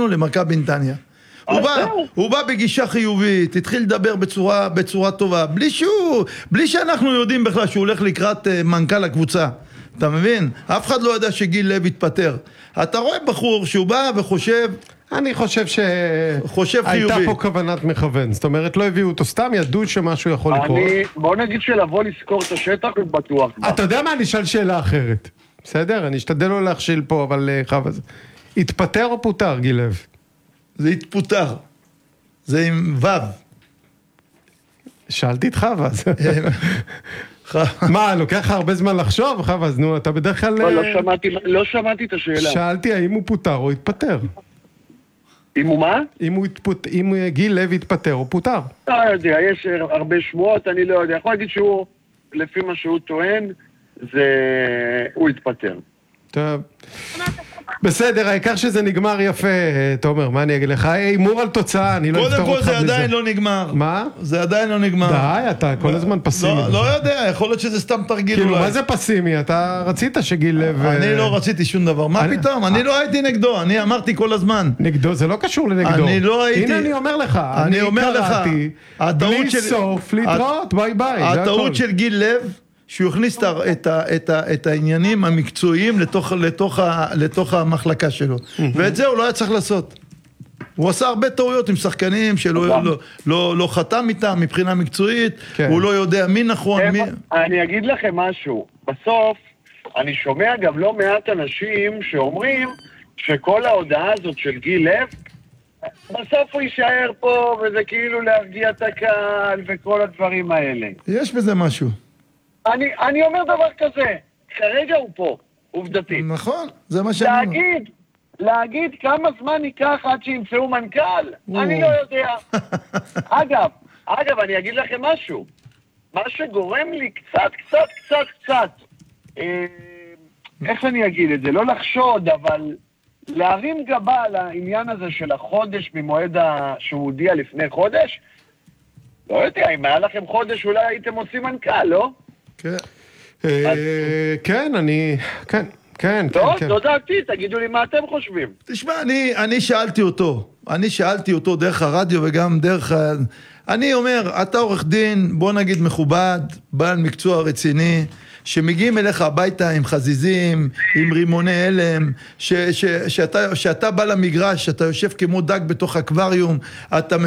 שלנו למכבי נתניה. הוא בא בגישה חיובית, התחיל לדבר בצורה טובה, בלי שאנחנו יודעים בכלל שהוא הולך לקראת מנכ"ל הקבוצה. אתה מבין? אף אחד לא יודע שגיל לב יתפטר. אתה רואה בחור שהוא בא וחושב... אני חושב שהייתה פה כוונת מכוון. זאת אומרת, לא הביאו אותו סתם, ידעו שמשהו יכול לקרות. בוא נגיד שלבוא לזכור את השטח הוא בטוח. אתה יודע מה? אני אשאל שאלה אחרת. בסדר? אני אשתדל לא להכשיל פה, אבל חווה. התפטר או פוטר, גיל לב? זה התפוטר. זה עם וו. שאלתי את חווה. מה, לוקח הרבה זמן לחשוב, חווה? אז נו, אתה בדרך כלל... לא שמעתי את השאלה. שאלתי האם הוא פוטר או התפטר. אם הוא מה? אם גיל לב התפטר או פוטר. לא יודע, יש הרבה שמועות, אני לא יודע. יכול להגיד שהוא, לפי מה שהוא טוען, הוא התפטר. טוב. בסדר, העיקר שזה נגמר יפה, תומר, מה אני אגיד לך? הימור על תוצאה, אני לא אפתור אותך בזה. קודם כל זה עדיין לא נגמר. מה? זה עדיין לא נגמר. די, אתה כל הזמן פסימי. לא יודע, יכול להיות שזה סתם תרגיל אולי. כאילו, מה זה פסימי? אתה רצית שגיל לב... אני לא רציתי שום דבר. מה פתאום? אני לא הייתי נגדו, אני אמרתי כל הזמן. נגדו, זה לא קשור לנגדו. אני לא הייתי... הנה אני אומר לך, אני קראתי, בלי סוף להתראות, ביי ביי. הטעות של גיל לב, שהוא הכניס את העניינים המקצועיים לתוך המחלקה שלו. ואת זה הוא לא היה צריך לעשות. הוא עשה הרבה טעויות עם שחקנים שלא חתם איתם מבחינה מקצועית, הוא לא יודע מי נכון, מי... אני אגיד לכם משהו, בסוף אני שומע גם לא מעט אנשים שאומרים שכל ההודעה הזאת של גיל לב, בסוף הוא יישאר פה וזה כאילו להרגיע את הקהל וכל הדברים האלה. יש בזה משהו. אני אומר דבר כזה, כרגע הוא פה, עובדתית. נכון, זה מה שאני אומר. להגיד כמה זמן ייקח עד שימצאו מנכ"ל, אני לא יודע. אגב, אני אגיד לכם משהו. מה שגורם לי קצת, איך אני אגיד את זה? לא לחשוד, אבל להרים גבה על העניין הזה של החודש ממועד שהוא הודיע לפני חודש, לא יודע, אם היה לכם חודש אולי הייתם עושים מנכ"ל, לא? כן, כן. לא דעתי, תגידו לי מה אתם חושבים. תשמע, אני שאלתי אותו דרך הרדיו וגם דרך... אני אומר, אתה עורך דין, בוא נגיד מכובד, בעל מקצוע רציני, שמגיעים אליך הביתה עם חזיזים, עם רימוני הלם, שאתה בא למגרש, אתה יושב כמו דג בתוך אקווריום, אתה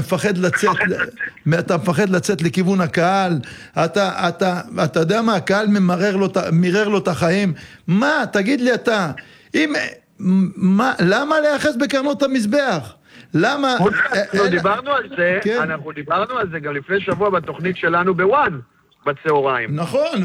מפחד לצאת לכיוון הקהל, אתה יודע מה, הקהל מרר לו את החיים. מה, תגיד לי אתה, למה להיחס בקרנות המזבח? למה? אנחנו דיברנו על זה גם לפני שבוע בתוכנית שלנו בוואן. בצהריים. נכון.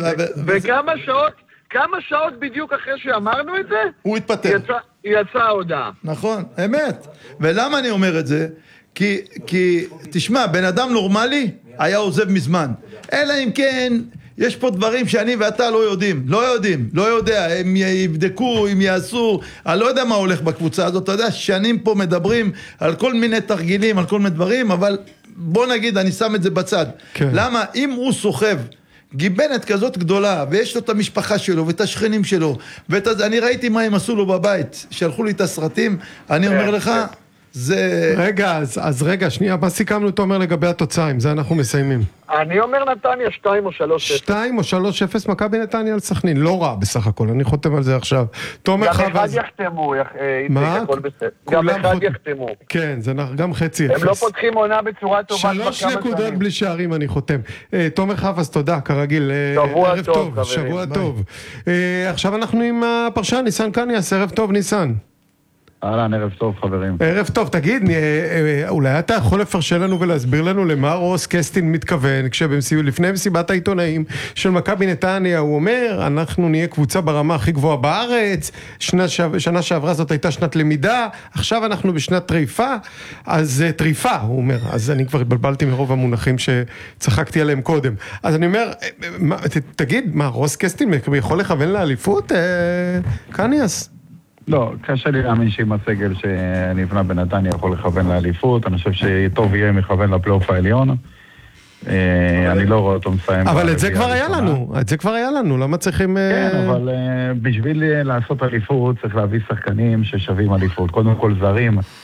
כמה שעות בדיוק אחרי שאמרנו את זה? הוא התפטר. יצאה ההודעה. נכון, אמת. ולמה אני אומר את זה? כי תשמע, בן אדם נורמלי היה עוזב מזמן. אלא אם כן, יש פה דברים שאני ואתה לא יודע, הם יבדקו, הם יעשו, אני לא יודע מה הולך בקבוצה הזאת, אתה יודע, שנים פה מדברים על כל מיני תרגילים, על כל מיני דברים, אבל בוא נגיד, אני שם את זה בצד. כן. למה? אם הוא סוחב גיבנת כזאת גדולה, ויש לו את המשפחה שלו, ואת השכנים שלו, אני ראיתי מה הם עשו לו בבית, שלחו לי את הסרטים, אני אומר לך, זה... רגע, שנייה, מה סיכמנו, אתה אומר לגבי התוצאה, עם זה אנחנו מסיימים. אני אומר נתניה 2 או 3-0. 2 או 3-0 מכבי נתניה על סכנין, לא רע בסך הכל, אני חותם על זה עכשיו. גם אחד יחתמו, גם אחד יחתמו. כן, זה גם חצי 0. הם לא פותחים עונה בצורה טובה. 3 נקודות בלי שערים אני חותם. תומר חבאס, תודה, כרגיל. שבוע טוב. עכשיו אנחנו עם הפרשן, ניסן קניאס, ערב טוב ניסן. אהלן, ערב טוב חברים. ערב טוב, תגיד, אולי אתה יכול לפרשן לנו ולהסביר לנו למה רוס קסטין מתכוון, כשלפני מסיבת העיתונאים של מכבי נתניה, הוא אומר, אנחנו נהיה קבוצה ברמה הכי גבוהה בארץ, שנה שעברה זאת הייתה שנת למידה, עכשיו אנחנו בשנת טריפה, אז טריפה, הוא אומר, אז אני כבר התבלבלתי מרוב המונחים שצחקתי עליהם קודם. אז אני אומר, תגיד, מה, רוס קסטין יכול לכוון לאליפות? קניאס? לא, קשה לי להאמין שעם הסגל שנבנה בנתניה יכול לכוון לאליפות, אני חושב שטוב יהיה מכוון לפלייאוף העליון, אני לא רואה אותו מסיים. אבל את זה כבר היה לנו, למה צריכים... כן, אבל בשביל לעשות אליפות צריך להביא שחקנים ששווים אליפות, קודם כל זרים,